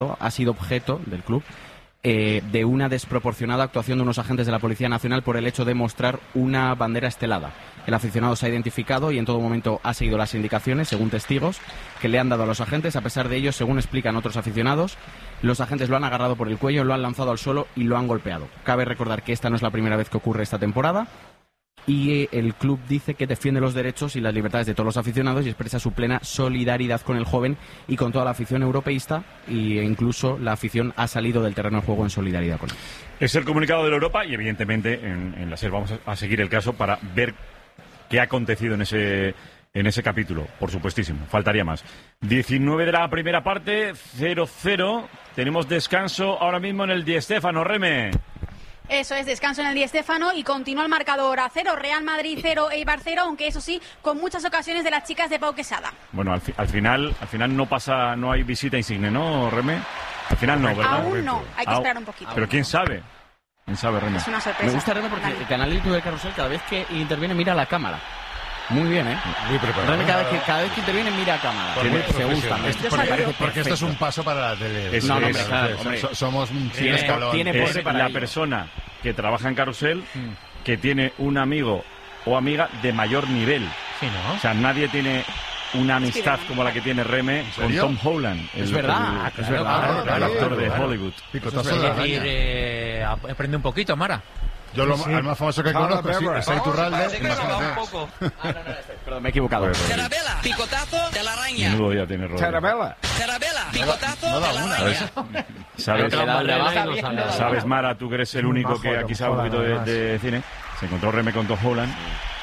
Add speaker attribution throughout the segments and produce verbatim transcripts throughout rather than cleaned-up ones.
Speaker 1: aficionado ha sido objeto del club eh, de una desproporcionada actuación de unos agentes de la Policía Nacional por el hecho de mostrar una bandera estelada. El aficionado se ha identificado y en todo momento ha seguido las indicaciones, según testigos, que le han dado a los agentes. A pesar de ello, según explican otros aficionados, los agentes lo han agarrado por el cuello, lo han lanzado al suelo y lo han golpeado. Cabe recordar que esta no es la primera vez que ocurre esta temporada. Y el club dice que defiende los derechos y las libertades de todos los aficionados y expresa su plena solidaridad con el joven y con toda la afición europeísta, e incluso la afición ha salido del terreno de juego en solidaridad con él.
Speaker 2: Es el comunicado de la Europa y evidentemente en, en la SER vamos a, a seguir el caso para ver qué ha acontecido en ese, en ese capítulo, por supuestísimo, faltaría más. diecinueve de la primera parte, cero cero, tenemos descanso ahora mismo en el Di Stéfano, Reme.
Speaker 3: Eso es, descanso en el Di Stéfano y continúa el marcador a cero, Real Madrid cero, Eibar cero, aunque eso sí, con muchas ocasiones de las chicas de Pau Quesada.
Speaker 2: Bueno, al, fi al final al final no pasa, no hay visita insigne, ¿no, Reme? Al final no, ¿verdad?
Speaker 3: Aún no, hay que esperar un poquito.
Speaker 2: Pero quién sabe, quién sabe, Reme.
Speaker 3: Es una sorpresa.
Speaker 1: Me gusta, Reme, porque el canalito de Carrusel cada vez que interviene mira a la cámara. Muy bien, ¿eh?
Speaker 4: Muy preparado.
Speaker 1: Reme, cada vez que, cada vez que interviene mira a cámara.
Speaker 4: Tiene,
Speaker 1: Se gusta.
Speaker 4: Esto, porque, porque esto es un paso para la tele.
Speaker 2: Es,
Speaker 1: no, no,
Speaker 2: es,
Speaker 1: hombre, claro,
Speaker 2: es,
Speaker 1: hombre.
Speaker 4: So, somos un
Speaker 1: Tiene,
Speaker 4: escalón.
Speaker 1: tiene
Speaker 2: es
Speaker 1: para
Speaker 2: la
Speaker 1: ello.
Speaker 2: persona que trabaja en Carrusel que tiene un amigo o amiga de mayor nivel.
Speaker 5: Sí, ¿no?
Speaker 2: O sea, nadie tiene una amistad como la que tiene Reme con
Speaker 4: serio?
Speaker 2: Tom Holland. El,
Speaker 1: Es verdad,
Speaker 2: el,
Speaker 1: es
Speaker 2: el,
Speaker 1: verdad,
Speaker 2: el,
Speaker 4: claro,
Speaker 2: actor de
Speaker 4: claro.
Speaker 2: Hollywood.
Speaker 4: Picotazo
Speaker 5: Es
Speaker 4: de la
Speaker 5: decir,
Speaker 4: araña.
Speaker 5: eh, aprende un poquito, Mara.
Speaker 4: Yo lo al más famoso que conozco es, es el Iturralde.
Speaker 6: poco.
Speaker 1: Perdón, me he equivocado.
Speaker 6: Carabela, picotazo de la araña.
Speaker 2: Menudo día tiene Rodri.
Speaker 6: Carabela, picotazo de la araña.
Speaker 2: ¿Sabes,
Speaker 1: Le da- le da-
Speaker 5: Los
Speaker 1: le
Speaker 2: ¿Sabes, Mara? Tú que eres el único que aquí sabe un poquito de, de cine. Se encontró Reme con Tom Holland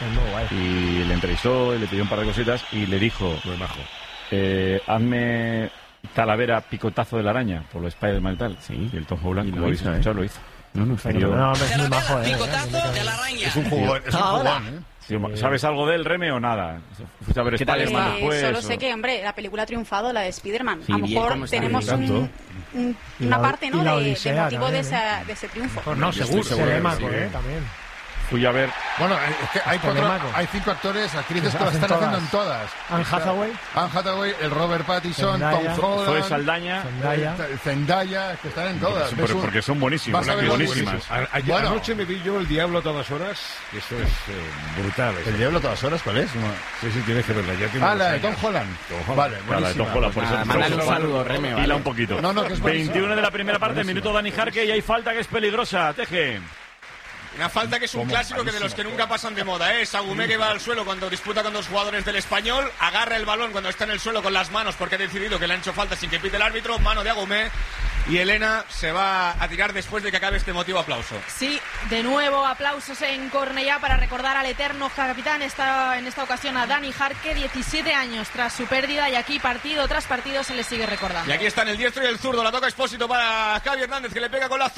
Speaker 2: y le entrevistó y le pidió un par de cositas y le dijo,
Speaker 4: Muy majo.
Speaker 2: eh, hazme Talavera picotazo de la araña por lo Spider-Man y tal.
Speaker 1: Sí.
Speaker 2: Y el Tom Holland,
Speaker 1: Y
Speaker 2: como
Speaker 1: lo
Speaker 2: habéis
Speaker 1: hizo,
Speaker 2: escuchado,
Speaker 1: ¿eh?
Speaker 2: lo hizo.
Speaker 1: No, no,
Speaker 2: Pero-
Speaker 1: no.
Speaker 7: es muy majo,
Speaker 6: Carabela,
Speaker 7: eh.
Speaker 6: picotazo de la araña.
Speaker 4: Es un jugón, es un jugón, ¿eh?
Speaker 2: Sí, ¿sabes algo de él, Reme, o nada? ¿Fuiste a ver
Speaker 1: ¿Qué tal
Speaker 2: Spider-Man
Speaker 1: es?
Speaker 3: Eh,
Speaker 2: después?
Speaker 3: solo
Speaker 2: o-
Speaker 3: sé que, hombre, la película ha triunfado, la de Spider-Man.
Speaker 1: Sí,
Speaker 3: a lo
Speaker 1: bien,
Speaker 3: mejor
Speaker 1: ¿cómo está?
Speaker 3: tenemos
Speaker 4: Tanto.
Speaker 3: un, un-
Speaker 7: Y
Speaker 3: una
Speaker 7: la-
Speaker 3: parte, ¿no?,
Speaker 7: y la
Speaker 3: de, de
Speaker 7: Odisea
Speaker 3: motivo de,
Speaker 7: también,
Speaker 3: esa, de ese triunfo.
Speaker 5: Pues no,
Speaker 4: Yo
Speaker 5: seguro.
Speaker 4: estoy seguro.
Speaker 7: Telemaco,
Speaker 4: sí.
Speaker 7: eh, también.
Speaker 2: Fui a ver...
Speaker 4: Bueno, es que hay, cuatro,
Speaker 7: Telemaco.
Speaker 4: hay cinco actores, actrices
Speaker 7: Que
Speaker 4: que lo
Speaker 7: hacen
Speaker 4: están
Speaker 7: todas.
Speaker 4: haciendo en todas.
Speaker 7: Anne Hathaway,
Speaker 4: Anne Hathaway, el Robert Pattinson,
Speaker 7: Zendaya.
Speaker 4: Tom Holland,
Speaker 2: Zoe Saldaña,
Speaker 7: Zendaya.
Speaker 4: eh, Zendaya, que están en todas.
Speaker 2: porque,
Speaker 4: Es un-
Speaker 2: porque son buenísimos,
Speaker 4: Vas a
Speaker 2: ¿no?
Speaker 4: ver los
Speaker 2: buenísimas.
Speaker 4: buenísimos.
Speaker 8: A- ayer-
Speaker 4: Bueno.
Speaker 8: Anoche me vi yo El Diablo a todas horas, que esto es eh, brutal. eso.
Speaker 4: ¿El Diablo a todas horas cuál es? No.
Speaker 8: Sí, sí, tienes que verla. Ya tiene
Speaker 4: Ah,
Speaker 8: unos
Speaker 4: la de
Speaker 8: años.
Speaker 4: Tom Holland.
Speaker 8: Tom Holland.
Speaker 4: Vale,
Speaker 2: Claro, la de Tom
Speaker 4: buenísima.
Speaker 2: Holland, por eso-
Speaker 1: Nada,
Speaker 2: por
Speaker 1: mándale
Speaker 2: eso-
Speaker 1: un saludo, Reme,
Speaker 2: Hila
Speaker 1: vale.
Speaker 2: un poquito.
Speaker 4: No, no, que es buenísima.
Speaker 2: veintiuno de la primera parte, minuto Dani Jarque y hay falta que es peligrosa. Teje.
Speaker 9: Una falta que es un clásico que de los que nunca pasan de moda, ¿eh? Sagumé que va al suelo cuando disputa con dos jugadores del Español, agarra el balón cuando está en el suelo con las manos porque ha decidido que le han hecho falta sin que pite el árbitro, mano de Agumé, y Elena se va a tirar después de que acabe este emotivo aplauso.
Speaker 10: Sí, de nuevo aplausos en Cornellá para recordar al eterno capitán, esta, en esta ocasión a Dani Jarque, diecisiete años tras su pérdida, y aquí partido tras partido se le sigue recordando.
Speaker 9: Y aquí están el diestro y el zurdo, la toca Expósito para Javi Hernández que le pega con la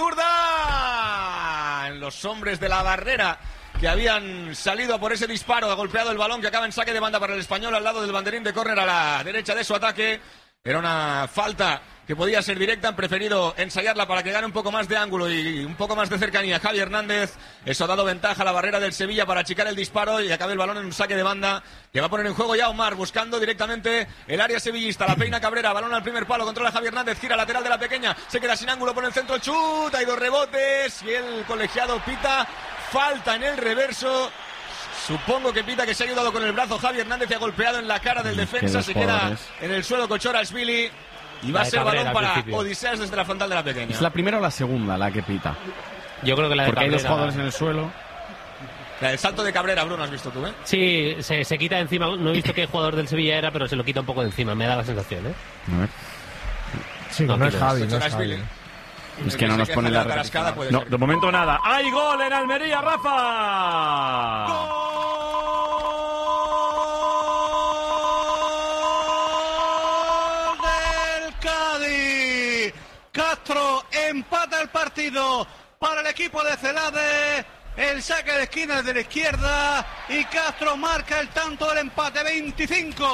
Speaker 9: zurda en los hombres de la barrera que habían salido a por ese disparo, ha golpeado el balón que acaba en saque de banda para el Español al lado del banderín de córner a la derecha de su ataque. Era una falta que podía ser directa, han preferido ensayarla para que gane un poco más de ángulo y un poco más de cercanía Javi Hernández. Eso ha dado ventaja a la barrera del Sevilla para achicar el disparo y acabe el balón en un saque de banda que va a poner en juego ya Omar, buscando directamente el área sevillista. La peina Cabrera, balón al primer palo, controla Javi Hernández, gira lateral de la pequeña, se queda sin ángulo por el centro, chuta, hay dos rebotes y el colegiado pita falta en el reverso. Supongo que pita que se ha ayudado con el brazo Javi Hernández y ha golpeado en la cara del defensa, se queda en el suelo Kochorashvili y va a ser balón para Odiseas desde la frontal de la pequeña.
Speaker 1: ¿Es la primera o la segunda la que pita?
Speaker 5: Yo creo que la de
Speaker 1: Porque hay dos
Speaker 5: Cabrera-
Speaker 1: jugadores en el suelo.
Speaker 9: La del salto de Cabrera, Bruno, has visto tú, ¿eh?
Speaker 5: Sí, se, se quita de encima. No he visto qué jugador del Sevilla era, pero se lo quita un poco de encima. Me da la sensación, ¿eh?
Speaker 1: A ver.
Speaker 7: Sí,
Speaker 5: No,
Speaker 7: no,
Speaker 5: aquí
Speaker 7: es
Speaker 5: no es.
Speaker 7: Javi, no es
Speaker 9: Kochorashvili.
Speaker 7: Javi.
Speaker 1: Es que no nos pone la
Speaker 9: tarascada, puede
Speaker 2: No,
Speaker 9: ser.
Speaker 2: de momento nada. ¡Hay gol en Almería, Rafa!
Speaker 6: Del Cádiz. Castro empata el partido para el equipo de Celade. El saque de esquina de la izquierda y Castro marca el tanto del empate. Veinticinco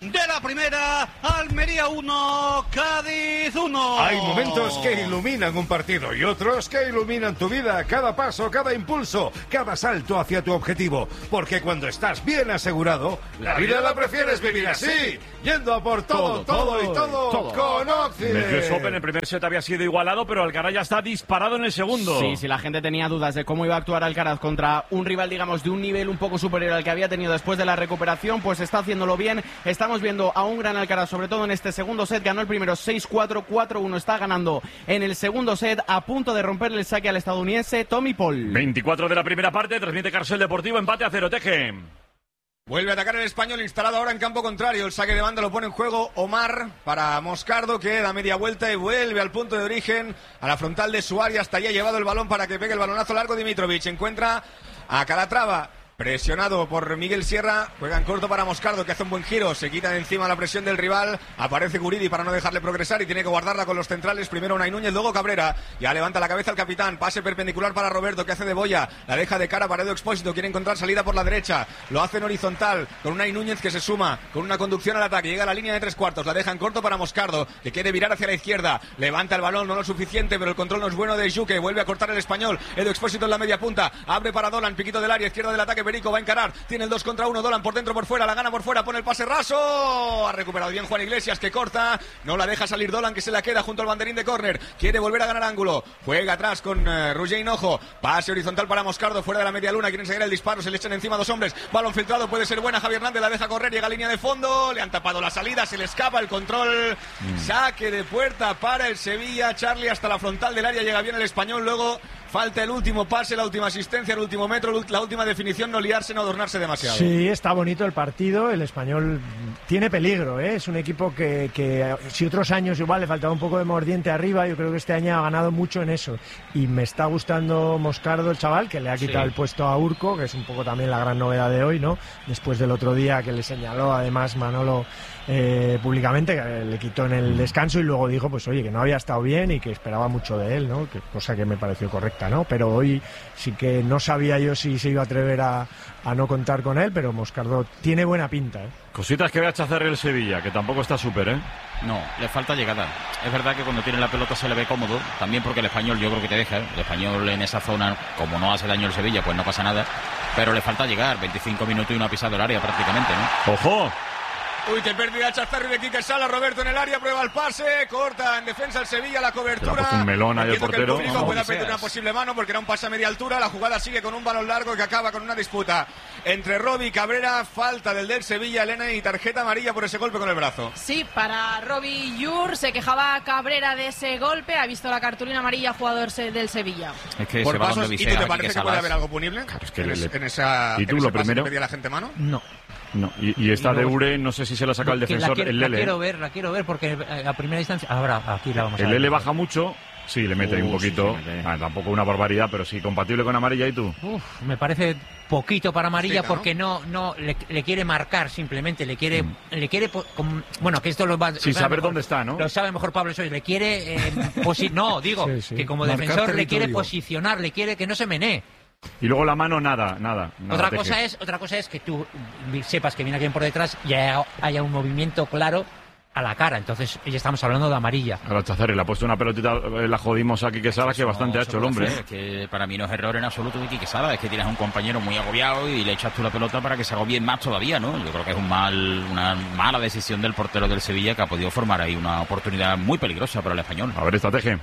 Speaker 6: de la primera, Almería uno, Cádiz uno.
Speaker 8: Hay momentos que iluminan un partido y otros que iluminan tu vida, cada paso, cada impulso, cada salto hacia tu objetivo. Porque cuando estás bien asegurado, la vida la prefieres vivir así, yendo a por todo, todo, todo y todo, todo. Con Occident.
Speaker 2: En el U S Open el primer set había sido igualado, pero Alcaraz ya está disparado en el segundo.
Speaker 1: Sí, si la gente tenía dudas de cómo iba a actuar Alcaraz contra un rival, digamos, de un nivel un poco superior al que había tenido después de la recuperación, pues está haciéndolo bien. Estamos viendo a un gran Alcaraz, sobre todo en este segundo set. Ganó el primero seis cuatro, cuatro uno. Está ganando en el segundo set, a punto de romperle el saque al estadounidense Tommy Paul.
Speaker 2: veinticuatro de la primera parte, transmite Carcel Deportivo, empate a cero, Teje.
Speaker 9: Vuelve a atacar el español, instalado ahora en campo contrario. El saque de banda lo pone en juego Omar para Moscardo, que da media vuelta y vuelve al punto de origen, a la frontal de su área. Hasta allí ha llevado el balón para que pegue el balonazo largo Dimitrovic. Encuentra a Calatrava, presionado por Miguel Sierra, juega en corto para Moscardo, que hace un buen giro, se quita de encima la presión del rival, aparece Guridi para no dejarle progresar y tiene que guardarla con los centrales, primero Unai Núñez, luego Cabrera, ya levanta la cabeza el capitán, pase perpendicular para Roberto, que hace de boya, la deja de cara para Edu Expósito, quiere encontrar salida por la derecha, lo hace en horizontal, con Unai Núñez que se suma, con una conducción al ataque, llega a la línea de tres cuartos, la deja en corto para Moscardo, que quiere virar hacia la izquierda, levanta el balón, no lo suficiente, pero el control no es bueno de Juque, vuelve a cortar el español, Edu Expósito en la media punta, abre para Dolan, piquito del área, izquierda del ataque, Perico va a encarar, tiene el dos contra uno, Dolan por dentro, por fuera, la gana por fuera, pone el pase raso, ha recuperado bien Juan Iglesias, que corta, no la deja salir Dolan, que se la queda junto al banderín de córner, quiere volver a ganar ángulo, juega atrás con uh, Roger Hinojo, pase horizontal para Moscardo, fuera de la media luna, quieren seguir el disparo, se le echan encima dos hombres, balón filtrado, puede ser buena, Javier Hernández la deja correr, llega a línea de fondo, le han tapado la salida, se le escapa el control, mm. saque de puerta para el Sevilla, Charlie hasta la frontal del área, llega bien el español, luego falta el último pase, la última asistencia, el último metro, la última definición, no liarse, no adornarse demasiado.
Speaker 7: Sí, está bonito el partido, el español tiene peligro, ¿eh? Es un equipo que, que si otros años igual le faltaba un poco de mordiente arriba, yo creo que este año ha ganado mucho en eso. Y me está gustando Moscardo, el chaval, que le ha quitado sí. el puesto a Urco, que es un poco también la gran novedad de hoy, ¿no? Después del otro día que le señaló además Manolo eh, públicamente, que le quitó en el descanso y luego dijo, pues oye, que no había estado bien y que esperaba mucho de él, ¿no? Que, cosa que me pareció correcta, ¿no? Pero hoy sí que no sabía yo si se iba a atrever a, a no contar con él, pero Moscardo tiene buena pinta, ¿eh?
Speaker 2: Cositas que ve a Chazarri el Sevilla, que tampoco está súper, ¿eh?
Speaker 11: No, le falta llegada. Es verdad que cuando tiene la pelota se le ve cómodo, también porque el español yo creo que te deja, ¿eh? El español en esa zona, como no hace daño el Sevilla, pues no pasa nada, pero le falta llegar, veinticinco minutos y no ha pisado el área prácticamente, ¿no?
Speaker 2: ¡Ojo!
Speaker 9: Uy, qué pérdida Chazarri de Quique Sala, Roberto en el área, prueba el pase, corta en defensa el Sevilla, la cobertura.
Speaker 2: Un melón ahí el portero.
Speaker 9: Que el público pueda pedir una posible mano porque era un pase a media altura, la jugada sigue con un balón largo que acaba con una disputa entre Robi y Cabrera, falta del del Sevilla, Elena, y tarjeta amarilla por ese golpe con el brazo.
Speaker 10: Sí, para Robi Yur, se quejaba Cabrera de ese golpe, ha visto la cartulina amarilla jugador del Sevilla.
Speaker 11: Es que
Speaker 9: por
Speaker 11: ese
Speaker 9: pasos,
Speaker 11: de
Speaker 9: ¿y tú te parece que puede haber algo punible?
Speaker 2: Claro, es que
Speaker 9: en,
Speaker 2: le,
Speaker 9: es, en esa,
Speaker 2: ¿Y tú
Speaker 9: en
Speaker 2: lo
Speaker 9: ese pase
Speaker 2: primero?
Speaker 9: que pedía la gente mano?
Speaker 12: No.
Speaker 2: No, y, y esta y de Ure, no sé si se la saca el defensor,
Speaker 12: la quiero,
Speaker 2: el Lele.
Speaker 12: La quiero ver, la quiero ver, porque a primera distancia... Ahora, aquí la vamos a
Speaker 2: el
Speaker 12: ver.
Speaker 2: El Lele baja mucho, sí, le mete uh, un poquito. Sí, ah, tampoco una barbaridad, pero sí, compatible con amarilla. ¿Y tú?
Speaker 12: Uf, me parece poquito para amarilla, sí, ¿no? Porque no no le, le quiere marcar simplemente, le quiere... Mm. le quiere com, Bueno, que esto lo va...
Speaker 2: Sin saber mejor, dónde está, ¿no?
Speaker 12: Lo sabe mejor Pablo Soy, le quiere... Eh, posi no, digo, sí, sí. que como marcar defensor territorio. Le quiere posicionar, le quiere que no se menee.
Speaker 2: Y luego la mano, nada, nada. nada
Speaker 12: otra, cosa es, otra cosa es que tú sepas que viene alguien por detrás y haya, haya un movimiento claro a la cara. Entonces ya estamos hablando de amarilla.
Speaker 2: Ahora Chazarri le ha puesto una pelotita, la jodimos a Quique Sala, que bastante
Speaker 11: no,
Speaker 2: ha hecho el hombre.
Speaker 11: Es que para mí no es error en absoluto de Quique Sala, es que tienes a un compañero muy agobiado y le echas tú la pelota para que se agobie más todavía, ¿no? Yo creo que es un mal, una mala decisión del portero del Sevilla, que ha podido formar ahí una oportunidad muy peligrosa para el español.
Speaker 2: A ver, estrategia.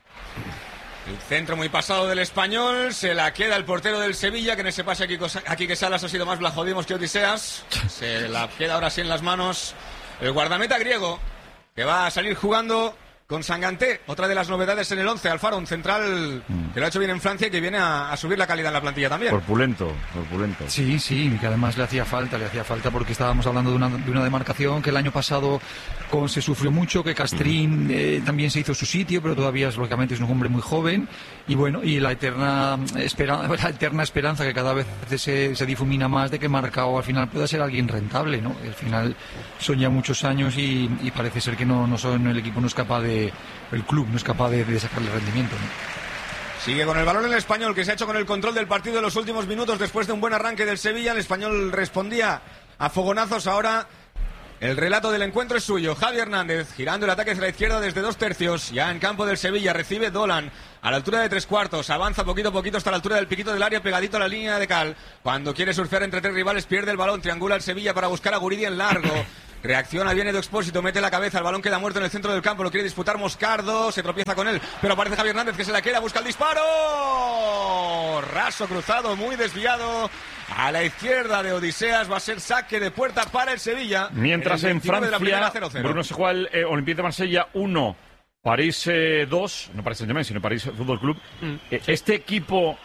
Speaker 9: El centro muy pasado del español, se la queda el portero del Sevilla, que en ese pase aquí, aquí que Salas ha sido más Blajodimos que Odiseas. Se la queda ahora sí en las manos el guardameta griego, que va a salir jugando con Sanganté, otra de las novedades en el once, Alfaro, un central que lo ha hecho bien en Francia y que viene a, a subir la calidad en la plantilla también.
Speaker 2: Corpulento, corpulento.
Speaker 13: Sí, sí, que además le hacía falta, le hacía falta porque estábamos hablando de una, de una demarcación que el año pasado con, se sufrió mucho, que Castrín eh, también se hizo su sitio, pero todavía es, lógicamente es un hombre muy joven y bueno, y la eterna, espera, la eterna esperanza que cada vez se, se difumina más de que Marcao al final pueda ser alguien rentable, ¿no? Al final son ya muchos años y, y parece ser que no, no son, el equipo no es capaz de el club no es capaz de, de sacarle rendimiento, ¿no?
Speaker 9: Sigue con el balón el español, que se ha hecho con el control del partido en los últimos minutos después de un buen arranque del Sevilla. El español respondía a fogonazos. Ahora El relato del encuentro es suyo. Javi Hernández girando el ataque hacia la izquierda desde dos tercios. Ya en campo del Sevilla recibe Dolan a la altura de tres cuartos. Avanza poquito a poquito hasta la altura del piquito del área, pegadito a la línea de cal. Cuando quiere surfear entre tres rivales pierde el balón. Triangula el Sevilla para buscar a Guridi en largo. Reacciona bien Edu Expósito, mete la cabeza, el balón queda muerto en el centro del campo, lo quiere disputar Moscardo, se tropieza con él, pero aparece Javi Hernández que se la queda, busca el disparo. Raso cruzado, muy desviado. A la izquierda de Odiseas va a ser saque de puerta para el Sevilla.
Speaker 2: Mientras en Francia,
Speaker 9: cero cero.
Speaker 2: Bruno se juega el eh, Olympique de Marsella uno, París dos, no París Saint-Germain, sino París Fútbol Club. Mm, eh, sí. Este equipo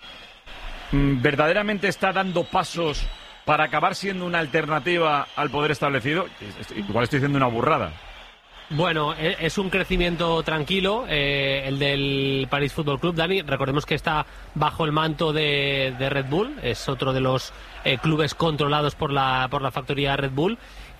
Speaker 2: mm, verdaderamente está dando pasos para acabar siendo una alternativa al poder establecido. Igual estoy diciendo una burrada.
Speaker 5: Bueno, es un crecimiento tranquilo, eh, el del París Fútbol Club, Dani. Recordemos que está bajo el manto de, de Red Bull, es otro de los eh, clubes controlados por la por la factoría Red Bull,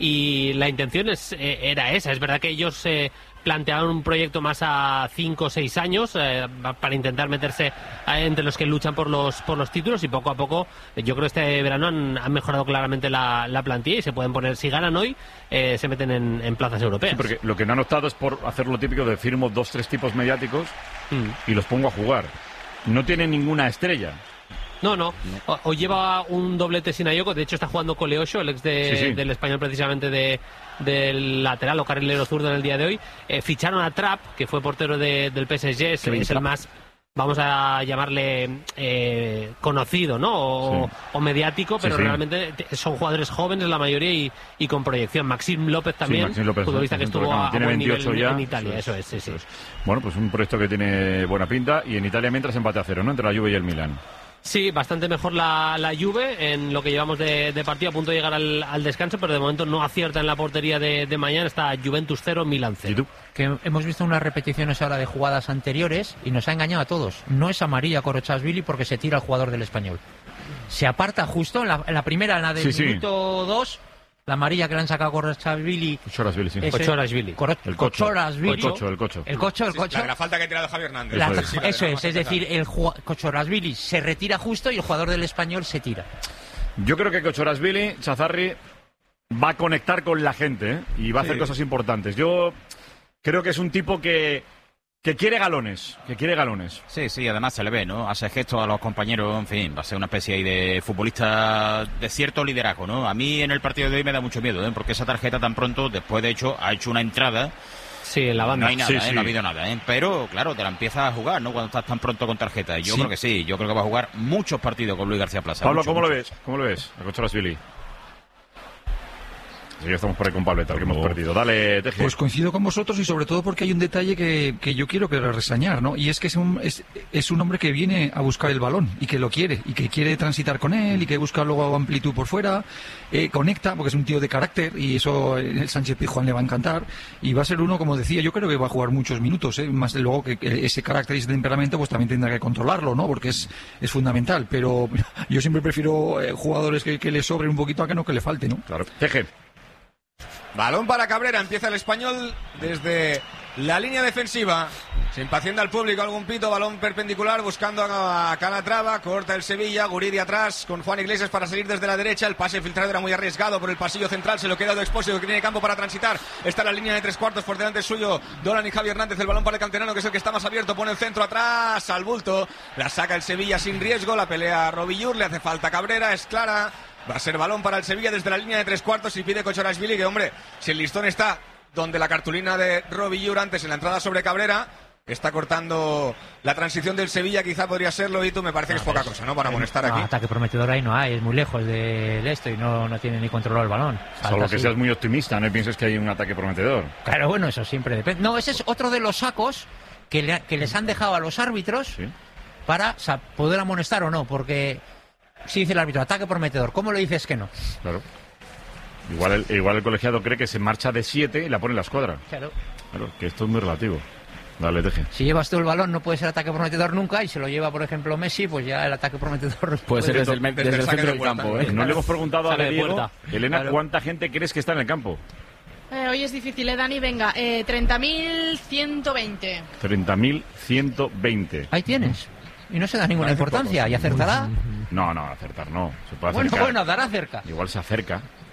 Speaker 5: y la intención es, eh, era esa. Es verdad que ellos eh, plantearon un proyecto más a cinco o seis años eh, para intentar meterse eh, entre los que luchan por los por los títulos, y poco a poco eh, yo creo que este verano han, han mejorado claramente la, la plantilla y se pueden poner, si ganan hoy, eh, se meten en, en plazas europeas.
Speaker 2: Sí, porque lo que no han optado es por hacer lo típico de firmo dos, tres tipos mediáticos mm. y los pongo a jugar. No tienen ninguna estrella.
Speaker 5: No, no. O, o lleva un doblete sin Ayoko. De hecho, está jugando Coleocho, el ex de, sí, sí. del español, precisamente de, del lateral o carrilero zurdo en el día de hoy. Eh, ficharon a Trapp, que fue portero de, del P S G. Es, es el más, vamos a llamarle, eh, conocido, ¿no? O, sí. o mediático, pero sí, sí. realmente son jugadores jóvenes la mayoría y, y con proyección. Maxim López también, sí, Maxim López, futbolista que estuvo a, a buen nivel ya. en Italia. Eso es, eso es, sí, sí.
Speaker 2: Bueno, pues un proyecto que tiene buena pinta, y en Italia mientras empate a cero, ¿no? Entre la Juve y el Milan.
Speaker 5: Sí, bastante mejor la, la Juve en lo que llevamos de, de partido, a punto de llegar al, al descanso, pero de momento no acierta en la portería de, de mañana. Está Juventus cero, Milan cero.
Speaker 12: ¿Y tú? Que hemos visto unas repeticiones ahora de jugadas anteriores y nos ha engañado a todos. No es amarilla Korochashvili porque se tira al jugador del Español. Se aparta justo en la, en la primera, en la del sí, minuto dos. Sí. La amarilla que le han sacado a Korochashvili.
Speaker 2: Kochorashvili, sí.
Speaker 5: Kochorashvili.
Speaker 2: El cocho. El cocho, el cocho.
Speaker 12: El cocho, el cocho.
Speaker 9: La, la falta que ha tirado Javi Hernández.
Speaker 12: La, eso es, eso es, es decir, el Kochorashvili se retira justo y el jugador del Español se tira.
Speaker 2: Yo creo que Kochorashvili, Chazarri, va a conectar con la gente, ¿eh? Y va a hacer sí. cosas importantes. Yo creo que es un tipo que... Que quiere galones, que quiere galones.
Speaker 11: Sí, sí, además se le ve, ¿no? Hace gestos a los compañeros, en fin, va a ser una especie ahí de futbolista de cierto liderazgo, ¿no? A mí en el partido de hoy me da mucho miedo, ¿eh? Porque esa tarjeta tan pronto, después de hecho, ha hecho una entrada.
Speaker 5: Sí, en la banda.
Speaker 11: No hay nada,
Speaker 2: sí,
Speaker 11: ¿eh?
Speaker 2: sí.
Speaker 11: No ha habido nada, ¿eh? Pero, claro, te la empiezas a jugar, ¿no? Cuando estás tan pronto con tarjeta. Y yo sí. creo que sí, yo creo que va a jugar muchos partidos con Luis García Plaza.
Speaker 2: Pablo,
Speaker 11: mucho,
Speaker 2: ¿cómo
Speaker 11: mucho.
Speaker 2: lo ves? ¿Cómo lo ves? A Kochorashvili. Sí, ya estamos por ahí con Pableta, que hemos oh. perdido. Dale, Teje.
Speaker 13: Pues coincido con vosotros, y sobre todo porque hay un detalle que, que yo quiero que reseñar, ¿no? Y es que es un, es, es un hombre que viene a buscar el balón y que lo quiere, y que quiere transitar con él, y que busca luego amplitud por fuera, eh, conecta, porque es un tío de carácter, y eso el Sánchez Pizjuán le va a encantar, y va a ser uno, como decía, yo creo que va a jugar muchos minutos, ¿eh? Más de luego que, que ese carácter y ese temperamento pues también tendrá que controlarlo, ¿no? Porque es, es fundamental, pero yo siempre prefiero eh, jugadores que, que le sobren un poquito a que no que le falte, ¿no?
Speaker 2: Claro. Teje.
Speaker 9: Balón para Cabrera, empieza el Español desde la línea defensiva. Se impacienta el público, algún pito, balón perpendicular buscando a Calatrava, corta el Sevilla, Guridi atrás con Juan Iglesias para salir desde la derecha. El pase filtrado era muy arriesgado por el pasillo central, se lo queda de Expósito, que tiene campo para transitar. Está en la línea de tres cuartos, por delante suyo Dolan y Javi Hernández. El balón para el canterano, que es el que está más abierto, pone el centro atrás al bulto, la saca el Sevilla sin riesgo, la pelea a Robillur, le hace falta Cabrera, es clara. Va a ser balón para el Sevilla desde la línea de tres cuartos y pide Kochorashvili, que hombre, si el listón está donde la cartulina de Robillur antes en la entrada sobre Cabrera, está cortando la transición del Sevilla, quizá podría serlo, y tú me parece que es poca cosa, ¿no? Para amonestar aquí.
Speaker 12: No, ataque prometedor ahí no hay, es muy lejos de, de esto y no, no tiene ni controlado el balón. Falta
Speaker 2: Solo que
Speaker 12: así.
Speaker 2: seas muy optimista, no pienses que hay un ataque prometedor.
Speaker 12: Claro, bueno, eso siempre depende. No, ese es otro de los sacos que, le, que les han dejado a los árbitros ¿sí? para o sea, poder amonestar o no, porque... Si dice el árbitro, ataque prometedor, ¿cómo le dices que no?
Speaker 2: Claro. Igual el, igual el colegiado cree que se marcha de siete y la pone en la escuadra.
Speaker 12: Claro.
Speaker 2: Claro, que esto es muy relativo. Dale, Teje.
Speaker 12: Si llevas tú el balón no puede ser ataque prometedor nunca, y se lo lleva, por ejemplo, Messi, pues ya el ataque prometedor...
Speaker 1: Puede ser desde el, desde desde el centro del campo. ¿eh?
Speaker 2: No le hemos preguntado a Diego, Elena, claro. ¿Cuánta gente crees que está en el campo?
Speaker 10: Eh, hoy es difícil, ¿eh, Dani? Venga, eh, treinta mil ciento veinte.
Speaker 2: treinta mil ciento veinte.
Speaker 12: Ahí tienes. Y no se da ninguna Parece importancia. Pocos. ¿Y acertará?
Speaker 2: No, no, acertar no. Se puede
Speaker 12: bueno,
Speaker 2: acercar.
Speaker 12: bueno, dará cerca.
Speaker 2: Igual se acerca.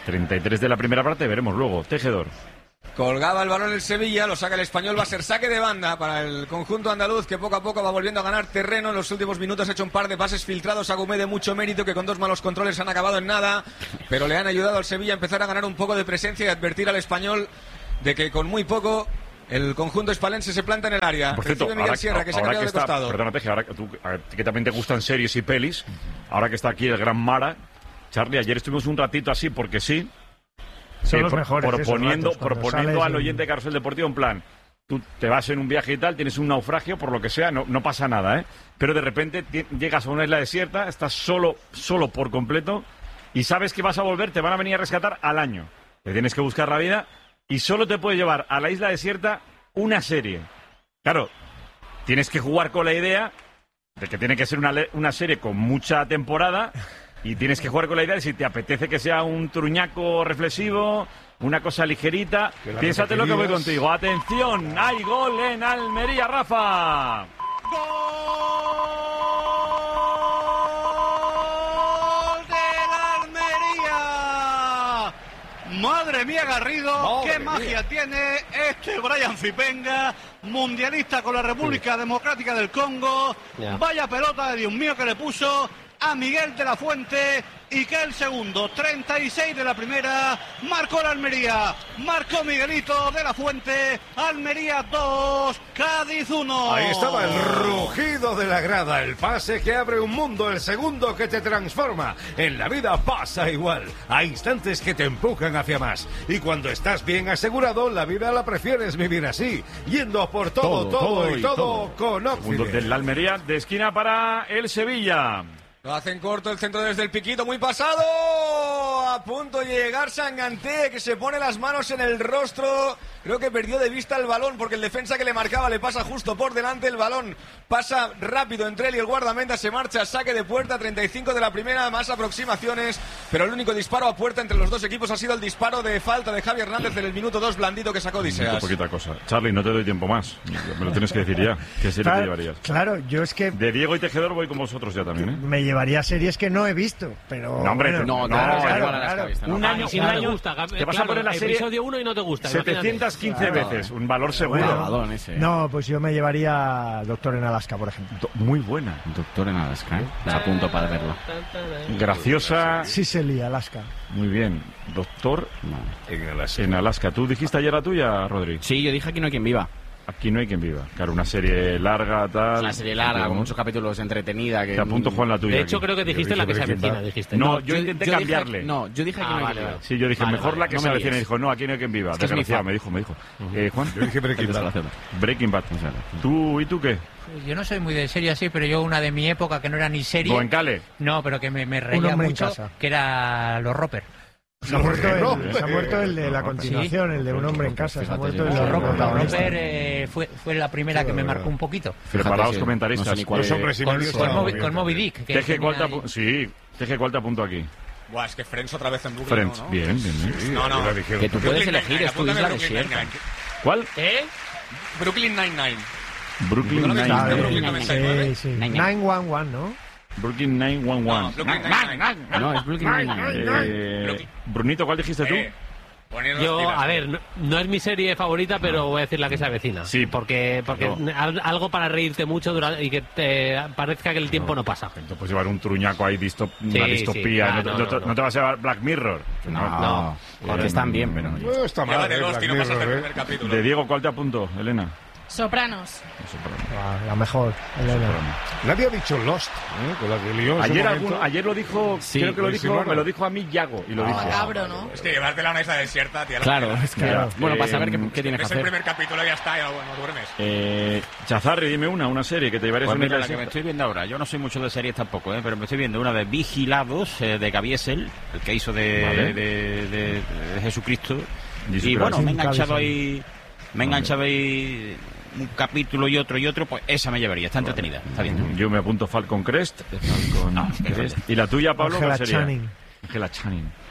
Speaker 2: treinta y tres de la primera parte, veremos luego. Tejedor.
Speaker 9: Colgaba el balón el Sevilla, lo saca el Español, va a ser saque de banda para el conjunto andaluz que poco a poco va volviendo a ganar terreno. En los últimos minutos ha hecho un par de pases filtrados a Gumé de mucho mérito que con dos malos controles han acabado en nada, pero le han ayudado al Sevilla a empezar a ganar un poco de presencia y advertir al Español de que con muy poco el conjunto hispalense se planta en el área.
Speaker 2: Por cierto,
Speaker 9: Recibe Miguel
Speaker 2: ahora,
Speaker 9: Sierra, que se ha cambiado
Speaker 2: que
Speaker 9: de
Speaker 2: está,
Speaker 9: costado.
Speaker 2: Perdona, Peje, ahora que, tú, a ti que también te gustan series y pelis, ahora que está aquí el gran Mara, Charlie, ayer estuvimos un ratito así porque sí.
Speaker 7: Son
Speaker 2: eh,
Speaker 7: los
Speaker 2: pro-
Speaker 7: mejores
Speaker 2: proponiendo
Speaker 7: esos ratos, cuando
Speaker 2: proponiendo
Speaker 7: sales
Speaker 2: al
Speaker 7: y-
Speaker 2: oyente de Carrusel Deportivo en plan, tú te vas en un viaje y tal, tienes un naufragio, por lo que sea, no, no pasa nada, ¿eh? Pero de repente ti- llegas a una isla desierta, estás solo, solo por completo y sabes que vas a volver, te van a venir a rescatar al año. Te tienes que buscar la vida y solo te puede llevar a la isla desierta una serie. Claro, tienes que jugar con la idea de que tiene que ser una, le- una serie con mucha temporada y tienes que jugar con la idea de si te apetece que sea un truñaco reflexivo, una cosa ligerita.
Speaker 8: Que la
Speaker 2: Piénsate lo que voy
Speaker 8: repetirías.
Speaker 2: contigo. Atención, hay gol en Almería, Rafa.
Speaker 6: ¡Gol del Almería! Madre mía, Garrido,
Speaker 9: Madre
Speaker 6: qué
Speaker 9: mía.
Speaker 6: magia tiene este Brian Zipenga, mundialista con la República Democrática del Congo.
Speaker 5: Ya.
Speaker 6: Vaya pelota de Dios mío que le puso a Miguel de la Fuente y que el segundo, treinta y seis de la primera, marcó el Almería, marcó Miguelito de la Fuente, Almería dos, Cádiz uno.
Speaker 8: Ahí estaba el rugido de la grada, el pase que abre un mundo, el segundo que te transforma. En la vida pasa igual. Hay instantes que te empujan hacia más. Y cuando estás bien asegurado, la vida la prefieres vivir así, yendo por todo, todo, y todo, con
Speaker 2: Segundo
Speaker 8: Occident.
Speaker 2: del Almería, de esquina para el Sevilla.
Speaker 9: Lo hacen corto el centro desde el piquito, muy pasado. A punto de llegar Sanganté, que se pone las manos en el rostro. Creo que perdió de vista el balón porque el defensa que le marcaba le pasa justo por delante. El balón pasa rápido entre él y el guardameta. Se marcha, saque de puerta, treinta y cinco de la primera, más aproximaciones. Pero el único disparo a puerta entre los dos equipos ha sido el disparo de falta de Javi Hernández en el minuto dos, blandito que sacó
Speaker 2: Muy
Speaker 9: Odiseas.
Speaker 2: poquita cosa. Charlie, no te doy tiempo más. Me lo tienes que decir ya. ¿Qué serie te
Speaker 7: Claro,
Speaker 2: llevarías?
Speaker 7: claro, yo es que
Speaker 2: De Diego y Tejedor voy con vosotros ya también, ¿eh?
Speaker 7: me llevaría series que no he visto, pero...
Speaker 2: No, hombre,
Speaker 7: bueno,
Speaker 2: no,
Speaker 1: No,
Speaker 2: no,
Speaker 1: no,
Speaker 2: claro,
Speaker 1: igual a las
Speaker 7: claro.
Speaker 1: cabezas, no.
Speaker 2: Un año,
Speaker 5: Si
Speaker 2: un
Speaker 5: no te
Speaker 2: año,
Speaker 5: gusta,
Speaker 2: te vas a
Speaker 5: claro,
Speaker 2: poner la serie
Speaker 5: episodio uno y no te gusta. imagínate.
Speaker 2: setecientas quince
Speaker 7: Claro.
Speaker 2: veces. Un valor seguro.
Speaker 7: Bueno,
Speaker 1: Grabadón ese.
Speaker 7: No, pues yo me llevaría Doctor en Alaska, por ejemplo.
Speaker 2: Do- Muy buena.
Speaker 1: Doctor en Alaska, ¿eh? Está a punto para verlo.
Speaker 2: Graciosa.
Speaker 7: Sí se lía, Alaska.
Speaker 2: Muy bien. Doctor
Speaker 1: No.
Speaker 8: En Alaska.
Speaker 2: en Alaska. ¿Tú dijiste ayer la tuya, Rodri?
Speaker 1: Sí, yo dije aquí no hay quien viva.
Speaker 2: Aquí no hay quien viva. Claro, una serie larga, tal.
Speaker 1: Es una serie larga, con muchos capítulos entretenida. Que...
Speaker 2: Te apunto, Juan, la tuya.
Speaker 5: De hecho,
Speaker 2: aquí.
Speaker 5: creo que dijiste
Speaker 2: Yo
Speaker 5: la que se
Speaker 2: dije Breaking
Speaker 5: avecina,
Speaker 2: Bad.
Speaker 5: dijiste.
Speaker 2: No, yo intenté
Speaker 1: dije-
Speaker 2: cambiarle.
Speaker 1: no, yo dije aquí
Speaker 5: Ah,
Speaker 1: no hay
Speaker 5: vale,
Speaker 1: quien viva.
Speaker 5: vale.
Speaker 2: Sí, yo dije,
Speaker 5: Vale,
Speaker 2: mejor
Speaker 5: vale,
Speaker 2: la que
Speaker 1: no
Speaker 2: se
Speaker 1: me
Speaker 2: avecina. Y
Speaker 1: líes.
Speaker 2: dijo, no, aquí no hay quien viva.
Speaker 1: Es que es mi
Speaker 2: Desgraciado,
Speaker 1: fan.
Speaker 2: me dijo, me dijo. Eh, Juan.
Speaker 8: Yo dije Breaking Bad.
Speaker 1: Desgraciado.
Speaker 2: Breaking Bad. ¿Tú y tú qué?
Speaker 12: Yo no soy muy de serie así, pero yo una de mi época que no era ni serie.
Speaker 2: Goenkale.
Speaker 12: No, pero que me, me
Speaker 7: Un
Speaker 12: reía
Speaker 7: hombre en
Speaker 12: mucho,
Speaker 7: casa.
Speaker 12: que era Los Roper.
Speaker 7: Se ha, muerto
Speaker 8: Roper.
Speaker 7: el, se ha muerto el de la continuación, el de Un hombre en casa. Se ha muerto el de
Speaker 12: Los
Speaker 7: los
Speaker 12: Roper, Los
Speaker 7: protagonistas.
Speaker 12: Roper eh, fue, fue la primera que me marcó un poquito.
Speaker 2: Preparados
Speaker 1: sí,
Speaker 2: comentaristas.
Speaker 1: no sé ni cuál
Speaker 2: Eh,
Speaker 8: Los hombres y
Speaker 12: Con,
Speaker 8: medio
Speaker 12: con
Speaker 8: estaban
Speaker 12: Moby,
Speaker 8: muy
Speaker 12: con
Speaker 8: bien.
Speaker 12: Moby Dick. que
Speaker 2: Teje, ¿cuál te
Speaker 12: tenía
Speaker 2: apu-
Speaker 12: ahí-
Speaker 2: Sí, Teje, ¿cuál te apunto aquí?
Speaker 9: Buah, es que Friends otra vez en Brooklyn.
Speaker 2: Friends.
Speaker 9: ¿no?
Speaker 2: Bien, bien, bien.
Speaker 9: No, no.
Speaker 8: Yo la dije
Speaker 1: Que tú
Speaker 8: otra
Speaker 1: puedes
Speaker 8: vez.
Speaker 1: elegir, es tu
Speaker 9: apúntame
Speaker 1: isla
Speaker 9: Brooklyn
Speaker 1: desierta.
Speaker 9: Nine-Nine.
Speaker 2: ¿Cuál?
Speaker 5: ¿Eh?
Speaker 9: Brooklyn Nine-Nine.
Speaker 2: Brooklyn
Speaker 9: ¿No lo viste?
Speaker 2: Nine-Nine.
Speaker 9: Brooklyn noventa y nueve.
Speaker 7: Sí, sí.
Speaker 1: Nine, nine.
Speaker 7: nueve once once, ¿no?
Speaker 2: Brooklyn Nine One
Speaker 9: No,
Speaker 2: One.
Speaker 9: Brooklyn Nine-Nine.
Speaker 1: No, es Brooklyn Nine-Nine.
Speaker 2: Eh, Brunito, ¿cuál dijiste tú?
Speaker 9: Eh, poner las
Speaker 5: Yo,
Speaker 9: pilas,
Speaker 5: a
Speaker 9: eh.
Speaker 5: ver, no, no es mi serie favorita, pero voy a decir la que se avecina.
Speaker 2: Sí.
Speaker 5: Porque, porque
Speaker 2: Claro.
Speaker 5: al- algo para reírte mucho dura- y que te parezca que el tiempo no pasa.
Speaker 2: Te puedes llevar un truñaco ahí, distop-
Speaker 5: Sí,
Speaker 2: una
Speaker 5: sí.
Speaker 2: distopía.
Speaker 5: Ah,
Speaker 2: no, te-
Speaker 5: no,
Speaker 2: no te-
Speaker 5: no,
Speaker 2: no
Speaker 5: no.
Speaker 2: te vas a llevar Black Mirror.
Speaker 1: No,
Speaker 5: No.
Speaker 1: porque están bien, pero...
Speaker 8: No está mal.
Speaker 9: Llévate
Speaker 8: eh,
Speaker 9: dos,
Speaker 8: Black
Speaker 9: que no pasa hasta el
Speaker 8: Mirror,
Speaker 9: primer
Speaker 8: eh.
Speaker 9: capítulo.
Speaker 2: De Diego, ¿cuál te apunto, Elena?
Speaker 10: Sopranos.
Speaker 7: Ah, la mejor, Elena.
Speaker 8: Nadie ha dicho Lost, ¿eh? Con la que lió en su
Speaker 2: Ayer,
Speaker 8: momento.
Speaker 2: algún- ayer lo dijo,
Speaker 1: Sí,
Speaker 2: creo que lo dijo,
Speaker 8: Silvano.
Speaker 2: me lo dijo a mí Yago. Y lo dijo.
Speaker 10: Macabro, ¿no?
Speaker 9: Es que llevártela a una isla desierta, tía.
Speaker 1: Claro, es que...
Speaker 7: Claro.
Speaker 1: Bueno, para
Speaker 2: Eh,
Speaker 1: saber qué, qué tienes que
Speaker 9: Es el
Speaker 1: hacer.
Speaker 9: primer capítulo y ya está, ya bueno, duermes.
Speaker 2: Eh, Chazarri, dime una, una serie que te llevarías
Speaker 11: Pues
Speaker 2: a
Speaker 11: mira,
Speaker 2: una
Speaker 11: la que me
Speaker 2: isla
Speaker 11: estoy viendo ahora, yo no soy mucho de series tampoco, ¿eh? Pero me estoy viendo una de Vigilados, eh, de Gaviesel, el que hizo de,
Speaker 2: Vale.
Speaker 11: de, de- de Jesucristo.
Speaker 2: Jesus
Speaker 11: Y bueno,
Speaker 2: Christ.
Speaker 11: me he enganchado
Speaker 7: Vale.
Speaker 11: ahí, me he enganchado ahí un capítulo y otro y otro, pues esa me llevaría, está entretenida, está bien.
Speaker 2: Yo me apunto Falcon Crest. Falcon
Speaker 11: No,
Speaker 2: Crest. ¿Y la tuya, Pablo?
Speaker 7: Angela
Speaker 2: cuál sería?
Speaker 7: Channing.
Speaker 2: Angela Channing.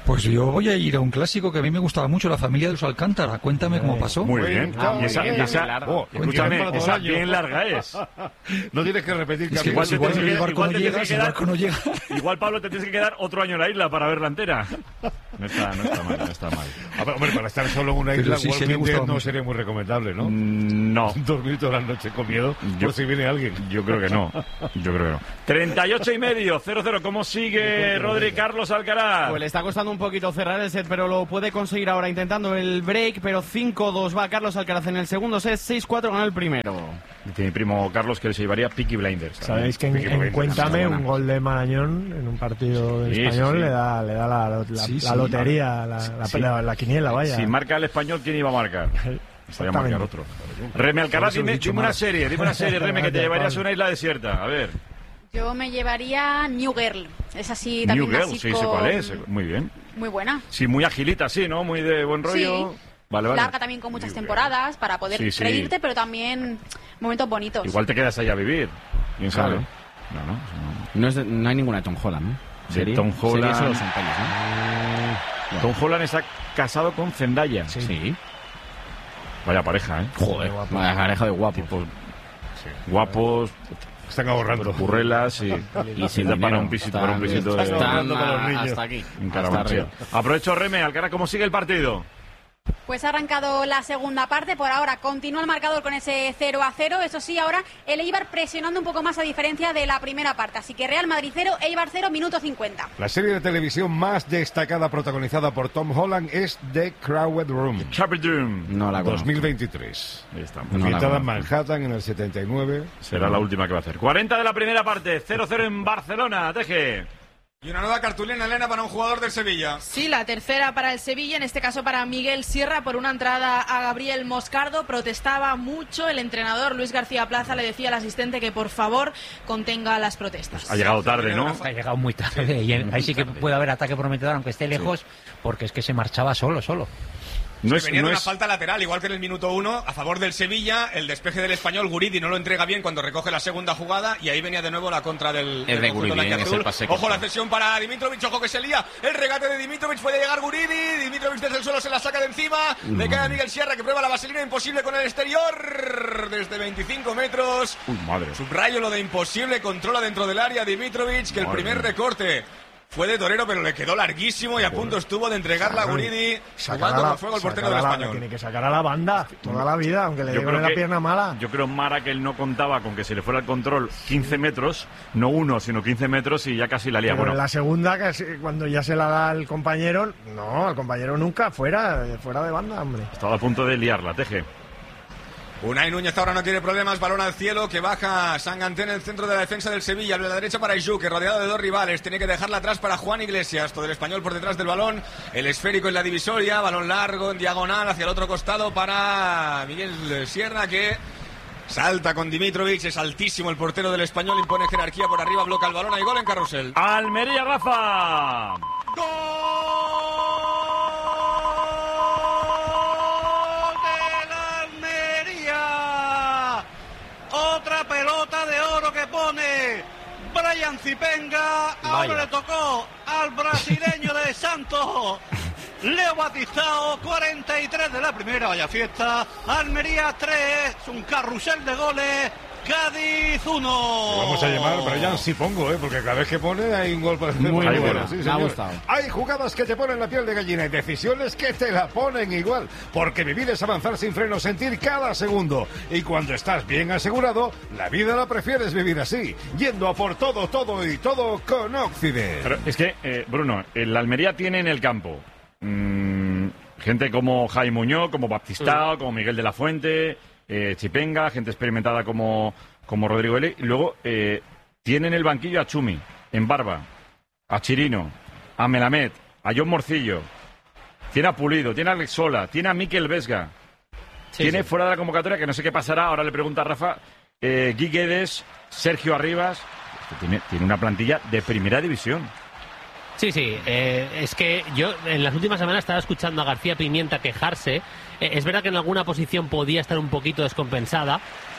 Speaker 13: Pues yo voy a ir a un clásico que a mí me gustaba mucho, La familia de los Alcántara. Cuéntame cómo pasó.
Speaker 2: Muy bien. Ah, y esa, y esa, oh, escúchame, esa bien larga es.
Speaker 4: No tienes que repetir.
Speaker 2: Es que igual, igual,
Speaker 13: igual,
Speaker 2: igual,
Speaker 13: el barco
Speaker 2: igual
Speaker 13: no llega, si el barco no llega.
Speaker 2: Igual, Pablo, te tienes que quedar otro año en la isla para verla entera. No está, no está mal, no está mal.
Speaker 4: A ver, hombre, para estar solo en una isla,
Speaker 13: sí,
Speaker 4: Walking
Speaker 13: sí
Speaker 4: Dead no
Speaker 13: mucho.
Speaker 4: sería muy recomendable, ¿no?
Speaker 2: Mm, no.
Speaker 4: Dormir toda la noche con miedo
Speaker 2: Yo-
Speaker 4: por si viene alguien.
Speaker 2: Yo creo que no. Yo creo que no. treinta y ocho y medio, cero cero. ¿Cómo sigue Rodri Carlos Alcaraz?
Speaker 1: Pues le está costando un poquito cerrar el set, pero lo puede conseguir ahora intentando el break, pero cinco dos va Carlos Alcaraz en el segundo set, seis cuatro gana el primero.
Speaker 2: Dice mi primo Carlos que le llevaría Peaky Blinders.
Speaker 7: Sabéis que en,
Speaker 2: Peaky
Speaker 7: en
Speaker 2: Blinders,
Speaker 7: Cuéntame,
Speaker 2: buena.
Speaker 7: un gol de Marañón en un partido del
Speaker 2: Sí,
Speaker 7: español
Speaker 2: sí, sí.
Speaker 7: le da, le da la, la,
Speaker 13: Sí,
Speaker 7: la
Speaker 13: sí.
Speaker 7: lotería, la, la,
Speaker 2: Sí.
Speaker 7: la- la quiniela, vaya.
Speaker 2: Si marca el español, ¿quién iba a marcar? Voy a marcar
Speaker 7: Exactamente.
Speaker 2: otro. Reme Alcaraz,
Speaker 13: Por eso lo he
Speaker 2: dime,
Speaker 13: dicho
Speaker 2: dime una
Speaker 13: mal.
Speaker 2: serie, dime una serie, Reme, que te
Speaker 7: Gracias,
Speaker 2: llevarías a
Speaker 7: Pablo.
Speaker 2: una isla desierta. A ver.
Speaker 3: Yo me llevaría New Girl. Es así
Speaker 2: New
Speaker 3: también
Speaker 2: Girl,
Speaker 3: así
Speaker 2: sí, sé
Speaker 3: con-
Speaker 2: cuál es. Muy bien.
Speaker 3: Muy buena.
Speaker 2: Sí, muy agilita, sí, ¿no? Muy de buen rollo.
Speaker 3: Sí.
Speaker 2: Vale, vale.
Speaker 3: Larga también con muchas
Speaker 2: New Girl.
Speaker 3: temporadas para poder
Speaker 2: Sí, sí.
Speaker 3: reírte, pero también momentos bonitos.
Speaker 2: Igual te quedas ahí a vivir. ¿Quién sabe?
Speaker 1: Claro.
Speaker 2: No, no. no.
Speaker 1: No, es de- no hay ninguna de Tom Holland, ¿no?
Speaker 2: De
Speaker 1: ¿Serie?
Speaker 2: Tom Holland.
Speaker 1: Serie solo son pelis, ¿no?
Speaker 2: Tom Holland está casado con Zendaya.
Speaker 1: Sí.
Speaker 2: Vaya pareja, ¿eh?
Speaker 1: Joder, vaya pareja de guapos.
Speaker 2: Tipos guapos,
Speaker 4: Están ahorrando.
Speaker 2: currelas y,
Speaker 1: Y sin
Speaker 2: da para
Speaker 1: dinero.
Speaker 2: un pisito,
Speaker 1: Están-
Speaker 2: para un pisito de...
Speaker 1: están
Speaker 4: hablando con los
Speaker 1: a-
Speaker 4: niños.
Speaker 1: hasta aquí.
Speaker 2: en
Speaker 1: hasta
Speaker 2: Carabanchel.
Speaker 1: arriba.
Speaker 2: Aprovecho, Reme, Alcaraz, ¿cómo sigue el partido?
Speaker 3: Pues ha arrancado la segunda parte, por ahora continúa el marcador con ese cero a cero, eso sí, ahora el Eibar presionando un poco más a diferencia de la primera parte, así que Real Madrid cero, Eibar cero, minuto cincuenta.
Speaker 4: La serie de televisión más destacada protagonizada por Tom Holland es The Crowded Room.
Speaker 2: Chaperdum.
Speaker 1: No la conozco.
Speaker 4: dos mil veintitrés.
Speaker 2: Ahí estamos.
Speaker 1: No la
Speaker 4: Ambientada en
Speaker 1: conozco.
Speaker 4: Manhattan en el setenta y nueve.
Speaker 2: Será la última que va a hacer. cuarenta de la primera parte, cero cero en Barcelona. Teje.
Speaker 9: Y una nueva cartulina, Elena, para un jugador del Sevilla.
Speaker 10: Sí, la tercera para el Sevilla, en este caso para Miguel Sierra, por una entrada a Gabriel Moscardo. Protestaba mucho el entrenador Luis García Plaza, le decía al asistente que por favor contenga las protestas.
Speaker 2: Ha llegado tarde, ¿no?
Speaker 12: Ha llegado muy tarde y ahí sí que puede haber ataque prometedor, aunque esté lejos, porque es que se marchaba solo, solo.
Speaker 2: No
Speaker 9: Es,
Speaker 2: es,
Speaker 9: venía
Speaker 2: no
Speaker 9: de una
Speaker 2: es-
Speaker 9: falta lateral, igual que en el minuto uno, a favor del Sevilla. El despeje del español, Guridi no lo entrega bien cuando recoge la segunda jugada. Y ahí venía de nuevo la contra del,
Speaker 11: Es
Speaker 9: del
Speaker 11: de
Speaker 9: conjunto
Speaker 11: Guridi,
Speaker 9: blanquiazul.
Speaker 11: ese pase
Speaker 9: Ojo
Speaker 11: corto.
Speaker 9: la cesión para Dimitrovic, ojo que se lía. El regate de Dimitrovic, puede llegar Guridi. Dimitrovic desde el suelo se la saca de encima. Le cae a Miguel Sierra, que prueba la vaselina, imposible con el exterior. Desde veinticinco metros.
Speaker 2: Uy, madre.
Speaker 9: Subrayo lo de imposible, controla dentro del área Dimitrovic, que el
Speaker 2: Madre
Speaker 9: primer
Speaker 2: mía.
Speaker 9: recorte fue de torero, pero le quedó larguísimo y a punto estuvo de entregarla a Guridi, jugando con fuego el portero del
Speaker 7: sacar a la-
Speaker 9: español.
Speaker 7: Tiene que sacar a la banda toda la vida, aunque le
Speaker 2: Yo
Speaker 7: digo
Speaker 2: creo
Speaker 7: la
Speaker 2: que-
Speaker 7: pierna mala.
Speaker 2: Yo creo, Mara, que él no contaba con que se le fuera el control quince metros, no uno, sino quince metros y ya casi la lía.
Speaker 7: Pero
Speaker 2: Bueno,
Speaker 7: en la segunda, que es- cuando ya se la da al compañero, no, al compañero nunca, fuera, fuera de banda, hombre.
Speaker 2: estaba a punto de liarla, Teje.
Speaker 9: Unai Núñez ahora no tiene problemas, balón al cielo que baja Sangante en el centro de la defensa del Sevilla, a la derecha para Iju, que rodeado de dos rivales, tiene que dejarla atrás para Juan Iglesias, todo el español por detrás del balón, el esférico en la divisoria, balón largo en diagonal hacia el otro costado para Miguel Sierra, que salta con Dimitrovic, es altísimo el portero del español, impone jerarquía por arriba, bloca el balón, hay gol en Carrusel.
Speaker 2: Almería, Rafa.
Speaker 6: ¡Gol del Almería! Otra pelota de oro que pone Brian Zipenga. Ahora
Speaker 5: Vaya.
Speaker 6: le tocó al brasileño de Santos. Leo Batistao, cuarenta y tres de la primera, vaya fiesta. Almería tres, un carrusel de goles. Cádiz uno.
Speaker 4: Vamos a llamar Brian Sipongo, ¿eh? Porque cada vez que pone hay un gol para hacer.
Speaker 1: Muy
Speaker 4: Hay
Speaker 1: bueno,
Speaker 4: goles, sí,
Speaker 1: me ha
Speaker 4: señor.
Speaker 1: gustado.
Speaker 4: Hay jugadas que te ponen la piel de gallina y decisiones que te la ponen igual. Porque vivir es avanzar sin freno, sentir cada segundo. Y cuando estás bien asegurado, la vida la prefieres vivir así. Yendo a por todo, todo y todo con Occident.
Speaker 2: Pero es que, eh, Bruno, el Almería tiene en el campo mm, gente como Jaime Muñoz, como Baptistao, como Miguel de la Fuente, eh, Chipenga, gente experimentada como, como Rodrigo Eli. Y luego eh, tiene en el banquillo a Chumi, en Barba, a Chirino, a Melamed, a John Morcillo, tiene a Pulido, tiene a Alex Sola, tiene a Mikel Vesga,
Speaker 5: Sí,
Speaker 2: tiene
Speaker 5: sí.
Speaker 2: fuera de la convocatoria, que no sé qué pasará, ahora le pregunta a Rafa, eh, Gui Guedes, Sergio Arribas. Tiene, tiene una plantilla de primera división.
Speaker 5: Sí, sí, eh, es que yo en las últimas semanas estaba escuchando a García Pimienta quejarse. Eh, es verdad que en alguna posición podía estar un poquito descompensada,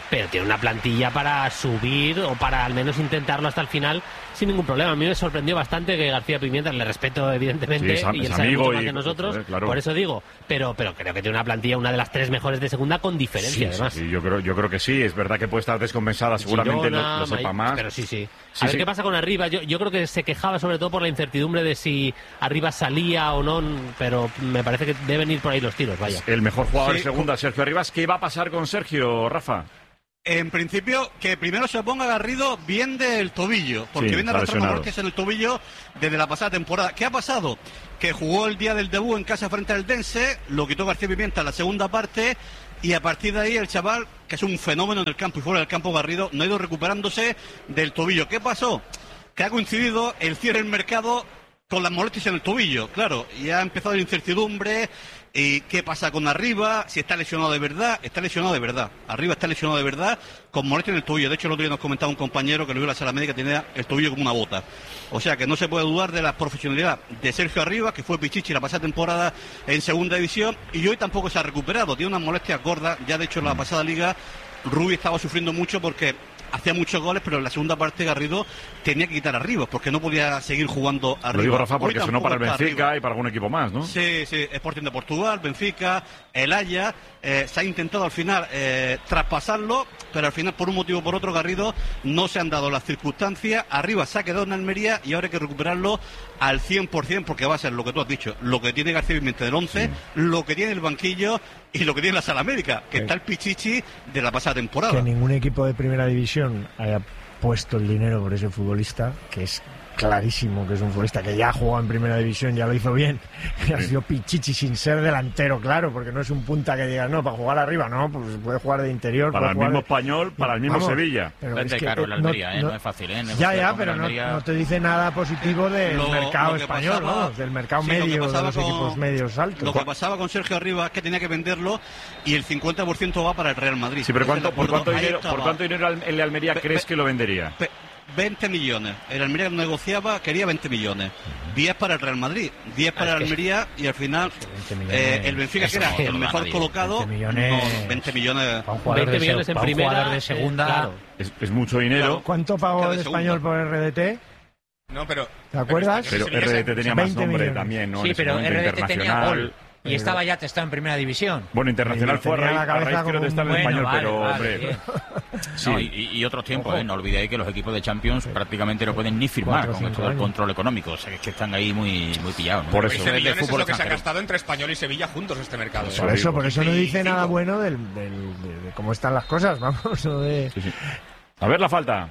Speaker 5: pero tiene una plantilla para subir o para al menos intentarlo hasta el final sin ningún problema. A mí me sorprendió bastante que García Pimienta, le respeto evidentemente,
Speaker 2: sí, es,
Speaker 5: y él
Speaker 2: es
Speaker 5: sabe mucho más
Speaker 2: y,
Speaker 5: que nosotros,
Speaker 2: pues, claro.
Speaker 5: por eso digo, pero pero creo que tiene una plantilla, una de las tres mejores de segunda con diferencia,
Speaker 2: sí,
Speaker 5: además.
Speaker 2: Sí, sí, yo creo, yo creo que sí, es verdad que puede estar descompensada, seguramente
Speaker 5: Girona,
Speaker 2: lo, lo sepa más.
Speaker 5: Pero sí, sí.
Speaker 2: sí
Speaker 5: a ver
Speaker 2: sí.
Speaker 5: qué pasa con Arribas. Yo, yo creo que se quejaba sobre todo por la incertidumbre de si Arribas salía o no, pero me parece que deben ir por ahí los tiros, vaya.
Speaker 2: El mejor jugador
Speaker 6: Sí,
Speaker 2: de segunda, Sergio Arribas. ¿Qué va a pasar con Sergio, Rafa?
Speaker 6: En principio, que primero se ponga Garrido bien del tobillo, porque
Speaker 2: Sí,
Speaker 6: viene
Speaker 2: está
Speaker 6: arrastrando
Speaker 2: lesionado.
Speaker 6: golpes en el tobillo desde la pasada temporada. ¿Qué ha pasado? Que jugó el día del debut en casa frente al Dense, lo quitó García Pimienta en la segunda parte, y a partir de ahí el chaval, que es un fenómeno en el campo y fuera del campo, Garrido, no ha ido recuperándose del tobillo. ¿Qué pasó? Que ha coincidido el cierre del mercado con las molestias en el tobillo, claro, y ha empezado la incertidumbre. ¿Y qué pasa con Arriba? Si está lesionado de verdad, está lesionado de verdad. Arriba está lesionado de verdad con molestia en el tobillo. De hecho, el otro día nos comentaba un compañero que lo vio en la sala médica, tenía el tobillo como una bota. O sea que no se puede dudar de la profesionalidad de Sergio Arriba, que fue Pichichi la pasada temporada en segunda división, y hoy tampoco se ha recuperado. Tiene unas molestias gordas. Ya de hecho en la pasada liga Rubí estaba sufriendo mucho porque hacía muchos goles, pero en la segunda parte Garrido tenía que quitar Arriba porque no podía seguir jugando Arriba.
Speaker 2: Lo digo, Rafa, porque
Speaker 6: Hoy
Speaker 2: sonó para el
Speaker 6: tampoco está
Speaker 2: Benfica
Speaker 6: arriba.
Speaker 2: y para algún equipo más, ¿no?
Speaker 6: Sí, sí, Sporting de Portugal, Benfica, el Haya, eh, se ha intentado al final eh, traspasarlo, pero al final por un motivo o por otro Garrido no se han dado las circunstancias. Arriba se ha quedado en Almería y ahora hay que recuperarlo al cien por ciento porque va a ser lo que tú has dicho, lo que tiene García Pimienta del once, sí. Lo que tiene el banquillo y lo que tiene la sala médica, que sí. Está el Pichichi de la pasada temporada.
Speaker 7: Que ningún equipo de primera división haya puesto el dinero por ese futbolista, que es clarísimo que es un futbolista que ya jugó en primera división, ya lo hizo bien, y ha sido Pichichi sin ser delantero, claro, porque no es un punta que diga, no, para jugar arriba, no, pues puede jugar de interior.
Speaker 2: Para el mismo
Speaker 7: de...
Speaker 2: español, para el mismo
Speaker 7: Vamos,
Speaker 2: Sevilla.
Speaker 11: Pero es que, claro, el Almería, no, ¿eh? no, no es fácil, ¿eh?
Speaker 7: Ya, ya, pero no, Almería... no te dice nada positivo del
Speaker 6: lo,
Speaker 7: mercado
Speaker 6: lo
Speaker 7: español,
Speaker 6: pasaba,
Speaker 7: vamos, del mercado
Speaker 6: sí,
Speaker 7: medio, de los
Speaker 6: con,
Speaker 7: equipos medios altos.
Speaker 6: Lo que pasaba con Sergio Arriba es que tenía que venderlo y el cincuenta por ciento va para el Real Madrid.
Speaker 2: Sí, pero ¿cuánto, ¿por, cuánto dinero, ¿por cuánto dinero el Almería pe, crees pe, que lo vendería?
Speaker 6: Pe, veinte millones. El Almería negociaba, quería veinte millones. diez para el Real Madrid, diez para el Almería y al final eh, el Benfica, que era el mejor colocado, veinte millones, no, veinte millones,
Speaker 5: veinte millones en primera,
Speaker 12: de segunda.
Speaker 5: Eh, claro.
Speaker 2: es, es mucho dinero.
Speaker 7: ¿Cuánto pagó el Español por R D T?
Speaker 9: No, pero...
Speaker 7: ¿Te acuerdas?
Speaker 2: Pero, pero R D T tenía más nombre millones. También, ¿no?
Speaker 12: Sí, pero R D T tenía gol. Y
Speaker 7: Pero...
Speaker 12: estaba ya testado en primera división.
Speaker 2: Bueno, Internacional fue a raíz, a raíz creo de estar en
Speaker 12: bueno,
Speaker 2: español,
Speaker 12: vale,
Speaker 2: pero
Speaker 12: vale,
Speaker 2: hombre...
Speaker 11: Sí. No, y, y otros tiempos, ¿eh? No olvidéis que los equipos de Champions sí. prácticamente no pueden ni firmar con esto del control económico. O sea, que es que están ahí muy, muy pillados, ¿no?
Speaker 2: Por eso.
Speaker 9: veinte millones es lo que se ha gastado entre Español y Sevilla juntos este mercado.
Speaker 7: Por eso, por eso no dice nada bueno del, del, de, de cómo están las cosas, vamos. De...
Speaker 2: Sí, sí. A ver la falta.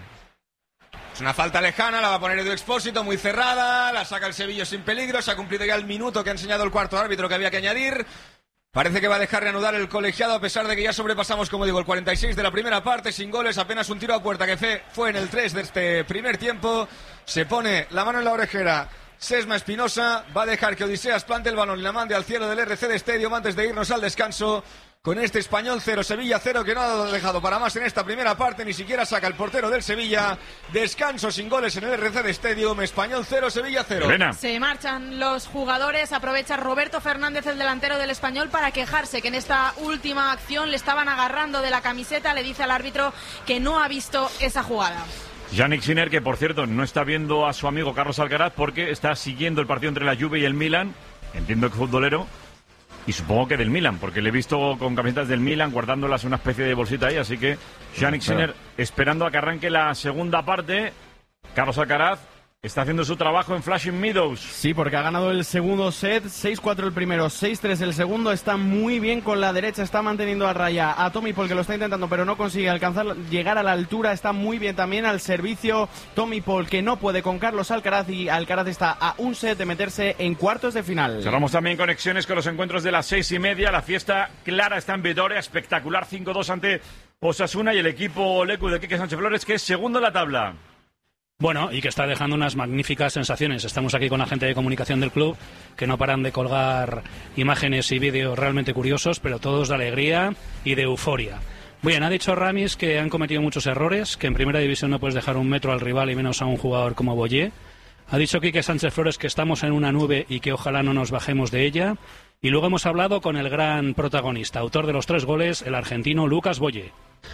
Speaker 9: Es una falta lejana, la va a poner Edu Expósito, muy cerrada, la saca el Sevilla sin peligro, se ha cumplido ya el minuto que ha enseñado el cuarto árbitro que había que añadir. Parece que va a dejar reanudar el colegiado a pesar de que ya sobrepasamos, como digo, el cuarenta y seis de la primera parte, sin goles, apenas un tiro a puerta que fue, fue en el tres de este primer tiempo. Se pone la mano en la orejera Sesma Espinosa, va a dejar que Odiseas plante el balón y la mande al cielo del R C D Stadium antes de irnos al descanso. Con este Español cero, Sevilla cero, que no ha dejado para más en esta primera parte, ni siquiera saca el portero del Sevilla. Descanso sin goles en el R C D Stadium, Español cero, Sevilla cero.
Speaker 2: Elena.
Speaker 10: Se marchan los jugadores, aprovecha Roberto Fernández, el delantero del Español, para quejarse que en esta última acción le estaban agarrando de la camiseta, le dice al árbitro que no ha visto esa jugada.
Speaker 2: Yannick Sinner, que por cierto no está viendo a su amigo Carlos Alcaraz porque está siguiendo el partido entre la Juve y el Milan, entiendo que futbolero. Y supongo que del Milan, porque le he visto con camisetas del Milan guardándolas en una especie de bolsita ahí, así que Yannick Sinner esperando a que arranque la segunda parte. Carlos Alcaraz está haciendo su trabajo en Flushing Meadows.
Speaker 1: Sí, porque ha ganado el segundo set, seis cuatro el primero, seis tres el segundo. Está muy bien con la derecha, está manteniendo a raya a Tommy Paul, que lo está intentando, pero no consigue alcanzar, llegar a la altura. Está muy bien también al servicio Tommy Paul, que no puede con Carlos Alcaraz, y Alcaraz está a un set de meterse en cuartos de final.
Speaker 2: Cerramos también conexiones con los encuentros de las seis y media. La fiesta clara está en Vitoria, espectacular, cinco dos ante Osasuna, y el equipo Lecu de Quique Sánchez Flores, que es segundo en la tabla.
Speaker 14: Bueno, y que está dejando unas magníficas sensaciones. Estamos aquí con la gente de comunicación del club, que no paran de colgar imágenes y vídeos realmente curiosos, pero todos de alegría y de euforia. Bien, ha dicho Ramis que han cometido muchos errores, que en primera división no puedes dejar un metro al rival y menos a un jugador como Boyé. Ha dicho Quique Sánchez Flores que estamos en una nube y que ojalá no nos bajemos de ella. Y luego hemos hablado con el gran protagonista, autor de los tres goles, el argentino Lucas Boyé.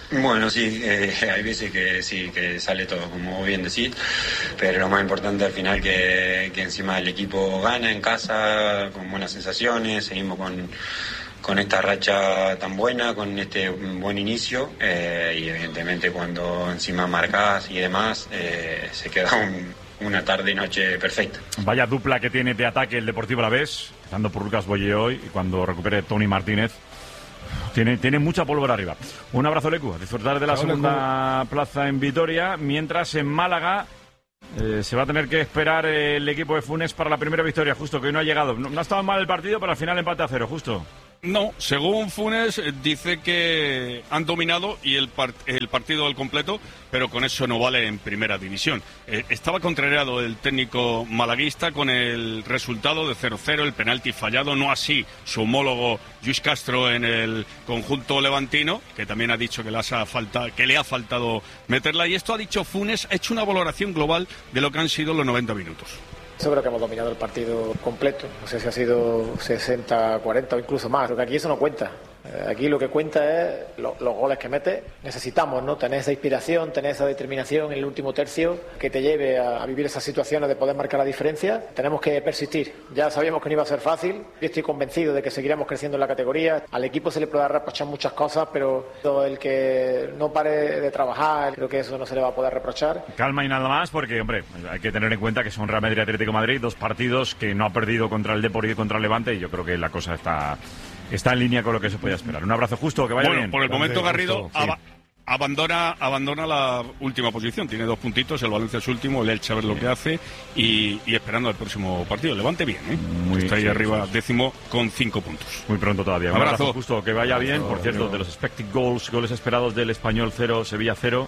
Speaker 15: Bueno, sí, eh, hay veces que sí, que sale todo, como vos bien decís, pero lo más importante al final que, que encima el equipo gana en casa, con buenas sensaciones, seguimos con, con esta racha tan buena, con este buen inicio, eh, y evidentemente cuando encima marcás y demás, eh, se queda un, una tarde y noche perfecta.
Speaker 2: Vaya dupla que tiene de ataque el Deportivo Alavés, empezando por Lucas Boye hoy, y cuando recupere Tony Martínez, Tiene, tiene mucha pólvora arriba. Un abrazo, Lecu. A disfrutar de la
Speaker 4: Chao,
Speaker 2: segunda
Speaker 4: Lecu.
Speaker 2: plaza en Vitoria. Mientras en Málaga eh, se va a tener que esperar el equipo de Funes para la primera victoria. Justo, que hoy no ha llegado. No, no ha estado mal el partido, pero al final empate a cero. Justo.
Speaker 16: No, según Funes eh, dice que han dominado y el, part- el partido al completo, pero con eso no vale en primera división. Eh, estaba contrariado el técnico malaguista con el resultado de cero cero, el penalti fallado, no así su homólogo Lluís Castro en el conjunto levantino, que también ha dicho que, las ha falta, que le ha faltado meterla. Y esto ha dicho Funes, ha hecho una valoración global de lo que han sido los noventa minutos.
Speaker 17: Yo creo que hemos dominado el partido completo. No sé si ha sido sesenta cuarenta o incluso más. Creo que aquí eso no cuenta. Aquí lo que cuenta es lo, los goles que mete. Necesitamos, ¿no?, tener esa inspiración, tener esa determinación en el último tercio que te lleve a, a vivir esas situaciones de poder marcar la diferencia. Tenemos que persistir. Ya sabíamos que no iba a ser fácil. Yo estoy convencido de que seguiremos creciendo en la categoría. Al equipo se le puede reprochar muchas cosas, pero el que no pare de trabajar, creo que eso no se le va a poder reprochar.
Speaker 2: Calma y nada más, porque, hombre, hay que tener en cuenta que son Real Madrid y Atlético de Madrid, dos partidos que no ha perdido contra el Depor y contra el Levante, y yo creo que la cosa está... Está en línea con lo que se podía esperar. Un abrazo, Justo, que vaya
Speaker 16: bueno,
Speaker 2: bien.
Speaker 16: Por el momento, Garrido
Speaker 2: Justo, sí.
Speaker 16: aba- abandona abandona la última posición. Tiene dos puntitos, el Valencia es último, el Elche a ver lo que hace y, y esperando al próximo partido. Levante bien, ¿eh?
Speaker 2: Muy,
Speaker 16: Está ahí
Speaker 2: sí,
Speaker 16: arriba,
Speaker 2: sí.
Speaker 16: décimo, con cinco puntos.
Speaker 2: Muy pronto todavía. Un
Speaker 16: Abrazo.
Speaker 2: abrazo, Justo, que vaya bien. Por cierto, de los expected goals, goles esperados del Español cero, Sevilla cero.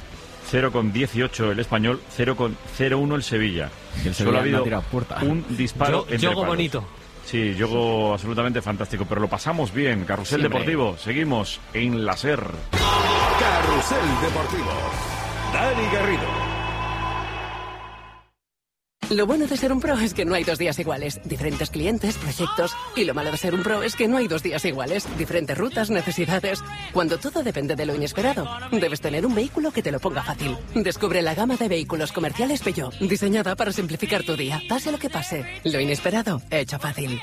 Speaker 2: cero con dieciocho el Español, cero con cero uno el Sevilla.
Speaker 1: Y el
Speaker 2: Solo
Speaker 1: Sevilla
Speaker 2: ha habido
Speaker 1: no ha tirado puerta.
Speaker 2: un disparo
Speaker 5: Yo-
Speaker 2: entre
Speaker 5: Yogo
Speaker 2: palos.
Speaker 5: bonito.
Speaker 2: Sí, juego absolutamente fantástico, pero lo pasamos bien. Carrusel
Speaker 1: Siempre.
Speaker 2: Deportivo, seguimos en la SER.
Speaker 8: Carrusel Deportivo. Dani Garrido.
Speaker 18: Lo bueno de ser un pro es que no hay dos días iguales. Diferentes clientes, proyectos. Y lo malo de ser un pro es que no hay dos días iguales. Diferentes rutas, necesidades. Cuando todo depende de lo inesperado, debes tener un vehículo que te lo ponga fácil. Descubre la gama de vehículos comerciales Peugeot, diseñada para simplificar tu día. Pase lo que pase, lo inesperado, hecho fácil.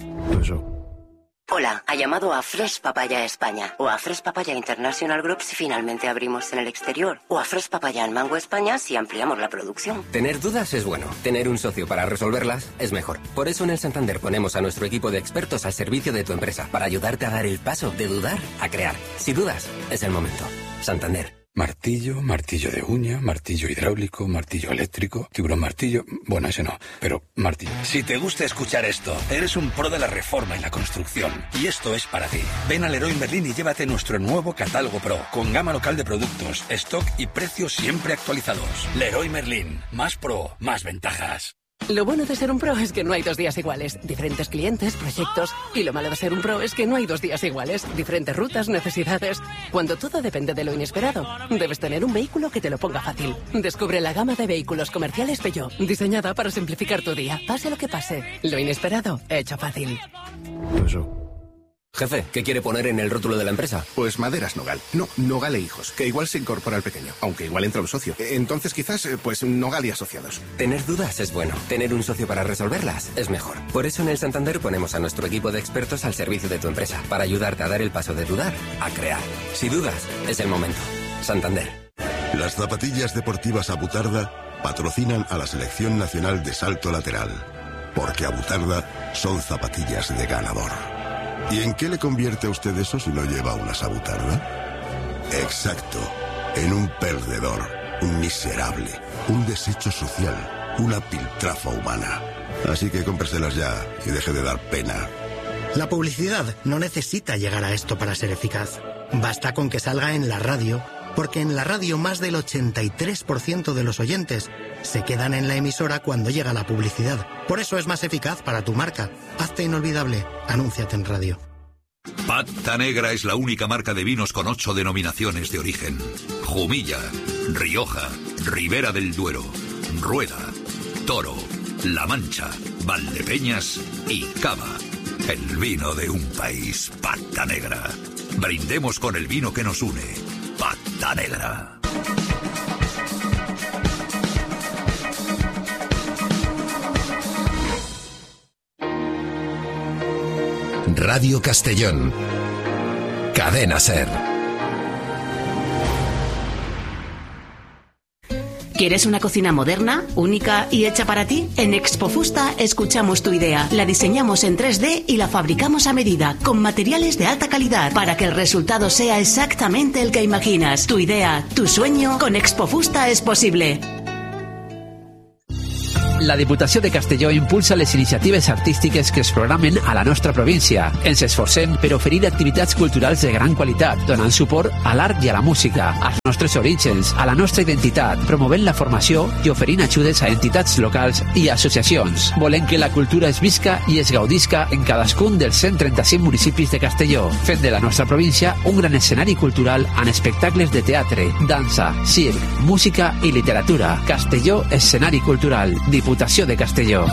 Speaker 19: Hola, ha llamado a Fresh Papaya España o a Fresh Papaya International Group si finalmente abrimos en el exterior o a Fresh Papaya en Mango España si ampliamos la producción.
Speaker 20: Tener dudas es bueno, tener un socio para resolverlas es mejor. Por eso en el Santander ponemos a nuestro equipo de expertos al servicio de tu empresa para ayudarte a dar el paso de dudar a crear. Si dudas, es el momento. Santander.
Speaker 21: Martillo, martillo de uña, martillo hidráulico, martillo eléctrico, tiburón martillo... Bueno, ese no, pero martillo.
Speaker 22: Si te gusta escuchar esto, eres un pro de la reforma y la construcción. Y esto es para ti. Ven al Leroy Merlin y llévate nuestro nuevo catálogo Pro, con gama local de productos, stock y precios siempre actualizados. Leroy Merlin. Más pro, más ventajas.
Speaker 18: Lo bueno de ser un pro es que no hay dos días iguales. Diferentes clientes, proyectos. Y lo malo de ser un pro es que no hay dos días iguales. Diferentes rutas, necesidades. Cuando todo depende de lo inesperado, debes tener un vehículo que te lo ponga fácil. Descubre la gama de vehículos comerciales Peugeot, diseñada para simplificar tu día. Pase lo que pase, lo inesperado, hecho fácil.
Speaker 20: Jefe, ¿qué quiere poner en el rótulo de la empresa?
Speaker 23: Pues Maderas Nogal. No, Nogal e Hijos, que igual se incorpora al pequeño, aunque igual entra un socio. Entonces quizás, eh, pues Nogal y Asociados.
Speaker 20: Tener dudas es bueno. Tener un socio para resolverlas es mejor. Por eso en el Santander ponemos a nuestro equipo de expertos al servicio de tu empresa, para ayudarte a dar el paso de dudar a crear. Si dudas, es el momento. Santander.
Speaker 24: Las zapatillas deportivas Abutarda patrocinan a la Selección Nacional de Salto Lateral, porque Abutarda son zapatillas de ganador. ¿Y en qué le convierte a usted eso si no lleva una Abutarda? Exacto, en un perdedor, un miserable, un desecho social, una piltrafa humana. Así que cómpreselas ya y deje de dar pena.
Speaker 25: La publicidad no necesita llegar a esto para ser eficaz. Basta con que salga en la radio, porque en la radio más del ochenta y tres por ciento de los oyentes se quedan en la emisora cuando llega la publicidad. Por eso es más eficaz para tu marca. Hazte inolvidable. Anúnciate en radio.
Speaker 26: Pata Negra es la única marca de vinos con ocho denominaciones de origen. Jumilla, Rioja, Ribera del Duero, Rueda, Toro, La Mancha, Valdepeñas y Cava. El vino de un país, Pata Negra. Brindemos con el vino que nos une. Carta Negra.
Speaker 3: Radio Castellón. Cadena SER.
Speaker 6: ¿Quieres una cocina moderna, única y hecha para ti? En Expofusta escuchamos tu idea, la diseñamos en tres D y la fabricamos a medida, con materiales de alta calidad, para que el resultado sea exactamente el que imaginas. Tu idea, tu sueño, con Expofusta és possible.
Speaker 7: La Diputació de Castelló impulsa les iniciatives artístiques que es programen a la nostra província. Ens esforcem per oferir activitats culturals de gran qualitat, donant suport a l'art i a la música, als nostres orígens, a la nostra identitat, promovent la formació i oferint ajudes a entitats locals i associacions. Volem que la cultura es visca i es gaudisca en cadascun dels cent trenta-cinc municipis de Castelló, fent de la nostra província un gran escenari cultural amb espectacles de teatre, dansa, circ, música i literatura. Castelló, escenari cultural. Diputació de Castelló.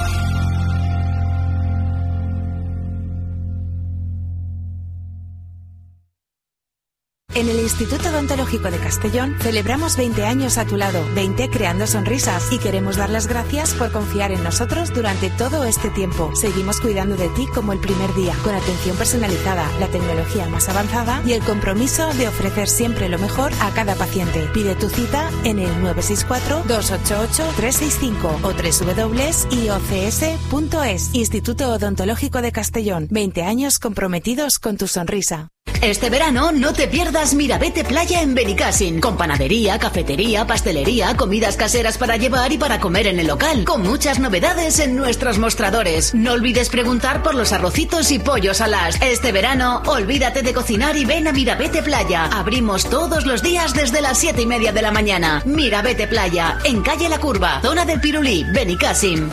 Speaker 11: En el Instituto Odontológico de Castellón celebramos veinte años a tu lado, veinte creando sonrisas, y queremos dar las gracias por confiar en nosotros durante todo este tiempo. Seguimos cuidando de ti como el primer día, con atención personalizada, la tecnología más avanzada y el compromiso de ofrecer siempre lo mejor a cada paciente. Pide tu cita en el nueve seis cuatro, dos ocho ocho, tres seis cinco o doble u doble u doble u punto i o c s punto es. Instituto Odontológico de Castellón, veinte años comprometidos con tu sonrisa.
Speaker 6: Este verano no te pierdas Mirabete Playa en Benicàssim, con panadería, cafetería, pastelería, comidas caseras para llevar y para comer en el local, con muchas novedades en nuestros mostradores. No olvides preguntar por los arrocitos y pollos alas. Este verano, olvídate de cocinar y ven a Mirabete Playa. Abrimos todos los días desde las siete y media de la mañana. Mirabete Playa, en calle La Curva, zona del Pirulí, Benicàssim.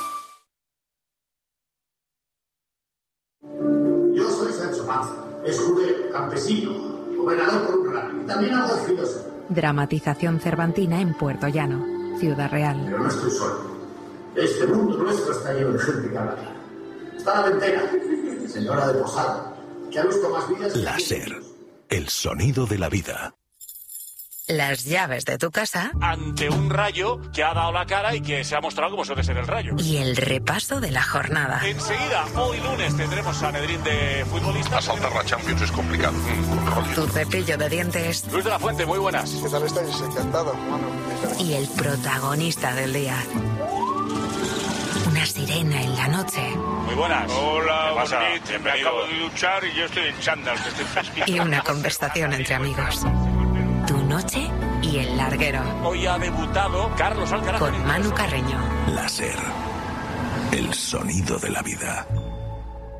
Speaker 12: Yo soy Sancho Panza. Escudero, campesino, gobernador por un rato y también algo de filósofo.
Speaker 13: Dramatización cervantina en Puerto Llano, Ciudad Real.
Speaker 12: Pero no estoy solo. Este mundo nuestro está lleno de gente que habla claro. Está la ventera, señora de Posada, que ha visto más vidas...
Speaker 3: La SER, el sonido de la vida.
Speaker 13: Las llaves de tu casa.
Speaker 27: Ante un Rayo que ha dado la cara y que se ha mostrado como suele ser el Rayo.
Speaker 13: Y el repaso de la jornada.
Speaker 27: Enseguida, hoy lunes, tendremos Sanedrín de futbolistas.
Speaker 22: Asaltar la Champions es complicado. Mm, con Rodri.
Speaker 13: Tu cepillo de dientes.
Speaker 27: Luis de la Fuente, muy buenas.
Speaker 28: ¿Qué tal estáis? Encantado.
Speaker 13: Y el protagonista del día. Una sirena en la noche.
Speaker 27: Muy buenas.
Speaker 28: Hola,
Speaker 27: ¿qué pasa?
Speaker 28: bonito. Me acabo de duchar y yo estoy en chándal, que estoy fresquito.
Speaker 13: Y una conversación entre amigos. Tu noche y el larguero.
Speaker 27: Hoy ha debutado Carlos Alcaraz.
Speaker 13: Con Manu Carreño.
Speaker 3: La SER, el sonido de la vida.